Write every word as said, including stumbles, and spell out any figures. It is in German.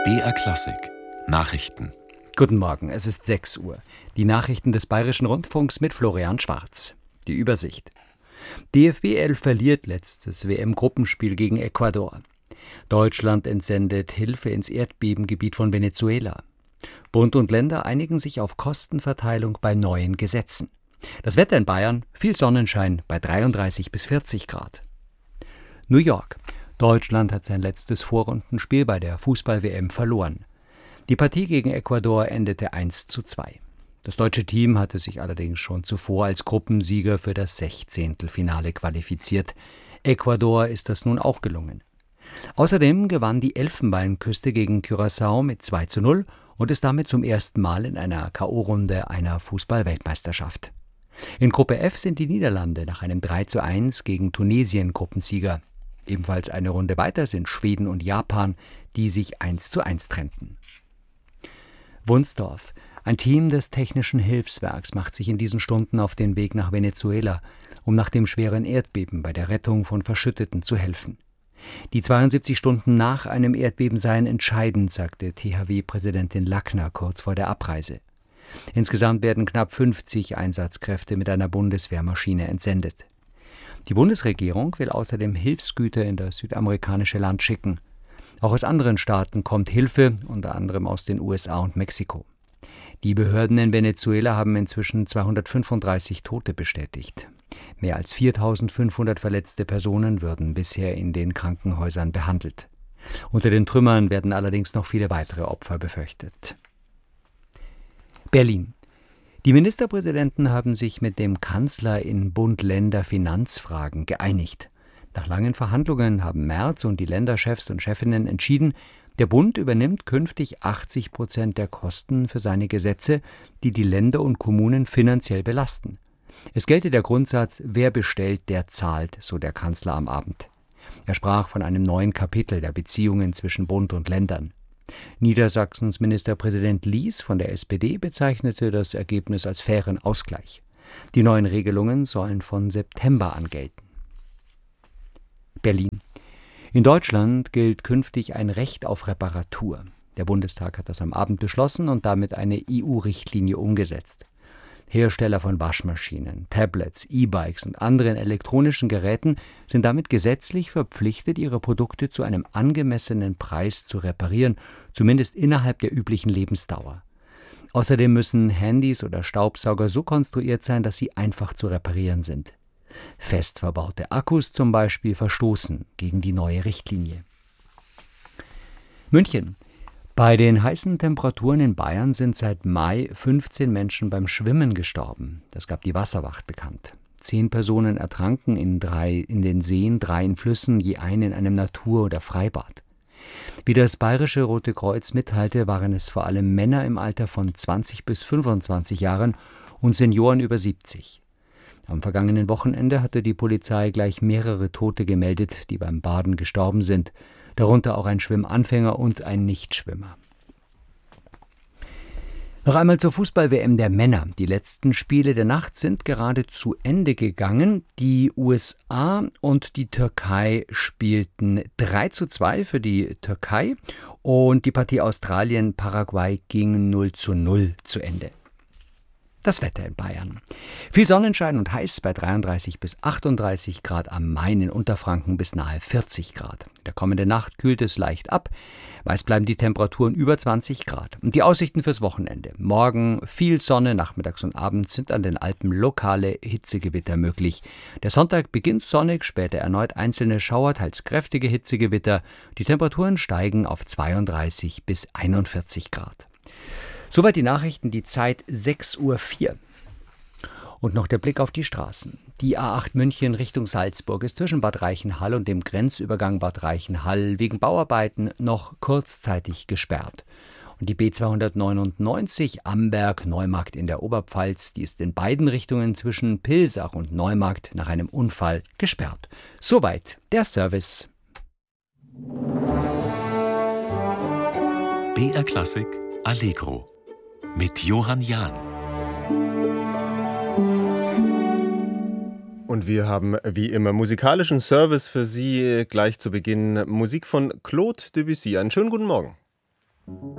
B R Klassik Nachrichten. Guten Morgen, es ist sechs Uhr. Die Nachrichten des Bayerischen Rundfunks mit Florian Schwarz. Die Übersicht. D F B elf verliert letztes W M-Gruppenspiel gegen Ecuador. Deutschland entsendet Hilfe ins Erdbebengebiet von Venezuela. Bund und Länder einigen sich auf Kostenverteilung bei neuen Gesetzen. Das Wetter in Bayern, viel Sonnenschein bei dreiunddreißig bis vierzig Grad. New York. Deutschland hat sein letztes Vorrundenspiel bei der Fußball-W M verloren. Die Partie gegen Ecuador endete eins zu zwei. Das deutsche Team hatte sich allerdings schon zuvor als Gruppensieger für das Sechzehntelfinale qualifiziert. Ecuador ist das nun auch gelungen. Außerdem gewann die Elfenbeinküste gegen Curaçao mit zwei zu null und ist damit zum ersten Mal in einer K O-Runde einer Fußball-Weltmeisterschaft. In Gruppe F sind die Niederlande nach einem drei zu eins gegen Tunesien Gruppensieger. Ebenfalls eine Runde weiter sind Schweden und Japan, die sich eins zu eins trennten. Wunsdorf. Ein Team des Technischen Hilfswerks macht sich in diesen Stunden auf den Weg nach Venezuela, um nach dem schweren Erdbeben bei der Rettung von Verschütteten zu helfen. Die zweiundsiebzig Stunden nach einem Erdbeben seien entscheidend, sagte T H W-Präsidentin Lackner kurz vor der Abreise. Insgesamt werden knapp fünfzig Einsatzkräfte mit einer Bundeswehrmaschine entsendet. Die Bundesregierung will außerdem Hilfsgüter in das südamerikanische Land schicken. Auch aus anderen Staaten kommt Hilfe, unter anderem aus den U S A und Mexiko. Die Behörden in Venezuela haben inzwischen zweihundertfünfunddreißig Tote bestätigt. Mehr als viertausendfünfhundert verletzte Personen würden bisher in den Krankenhäusern behandelt. Unter den Trümmern werden allerdings noch viele weitere Opfer befürchtet. Berlin. Die Ministerpräsidenten haben sich mit dem Kanzler in Bund-Länder-Finanzfragen geeinigt. Nach langen Verhandlungen haben Merz und die Länderchefs und Chefinnen entschieden, der Bund übernimmt künftig achtzig Prozent der Kosten für seine Gesetze, die die Länder und Kommunen finanziell belasten. Es gelte der Grundsatz, wer bestellt, der zahlt, so der Kanzler am Abend. Er sprach von einem neuen Kapitel der Beziehungen zwischen Bund und Ländern. Niedersachsens Ministerpräsident Lies von der S P D bezeichnete das Ergebnis als fairen Ausgleich. Die neuen Regelungen sollen von September an gelten. Berlin. In Deutschland gilt künftig ein Recht auf Reparatur. Der Bundestag hat das am Abend beschlossen und damit eine E U-Richtlinie umgesetzt. Hersteller von Waschmaschinen, Tablets, E-Bikes und anderen elektronischen Geräten sind damit gesetzlich verpflichtet, ihre Produkte zu einem angemessenen Preis zu reparieren, zumindest innerhalb der üblichen Lebensdauer. Außerdem müssen Handys oder Staubsauger so konstruiert sein, dass sie einfach zu reparieren sind. Fest verbaute Akkus zum Beispiel verstoßen gegen die neue Richtlinie. München. Bei den heißen Temperaturen in Bayern sind seit Mai fünfzehn Menschen beim Schwimmen gestorben. Das gab die Wasserwacht bekannt. Zehn Personen ertranken in, drei, in den Seen, drei in Flüssen, je eine in einem Natur- oder Freibad. Wie das Bayerische Rote Kreuz mitteilte, waren es vor allem Männer im Alter von zwanzig bis fünfundzwanzig Jahren und Senioren über siebzig. Am vergangenen Wochenende hatte die Polizei gleich mehrere Tote gemeldet, die beim Baden gestorben sind, darunter auch ein Schwimmanfänger und ein Nichtschwimmer. Noch einmal zur Fußball-W M der Männer. Die letzten Spiele der Nacht sind gerade zu Ende gegangen. Die U S A und die Türkei spielten drei zu zwei für die Türkei und die Partie Australien-Paraguay ging null zu null zu Ende. Das Wetter in Bayern. Viel Sonnenschein und heiß bei dreiunddreißig bis achtunddreißig Grad, am Main in Unterfranken bis nahe vierzig Grad. In der kommenden Nacht kühlt es leicht ab. Meist bleiben die Temperaturen über zwanzig Grad. Und die Aussichten fürs Wochenende. Morgen viel Sonne, nachmittags und abends sind an den Alpen lokale Hitzegewitter möglich. Der Sonntag beginnt sonnig, später erneut einzelne Schauer, teils kräftige Hitzegewitter. Die Temperaturen steigen auf zweiunddreißig bis einundvierzig Grad. Soweit die Nachrichten, die Zeit sechs Uhr vier. Und noch der Blick auf die Straßen. Die A acht München Richtung Salzburg ist zwischen Bad Reichenhall und dem Grenzübergang Bad Reichenhall wegen Bauarbeiten noch kurzzeitig gesperrt. Und die B zweihundertneunundneunzig Amberg-Neumarkt in der Oberpfalz, die ist in beiden Richtungen zwischen Pilsach und Neumarkt nach einem Unfall gesperrt. Soweit der Service. B R Klassik Allegro mit Johann Jahn. Und wir haben wie immer musikalischen Service für Sie gleich zu Beginn. Musik von Claude Debussy. Einen schönen guten Morgen.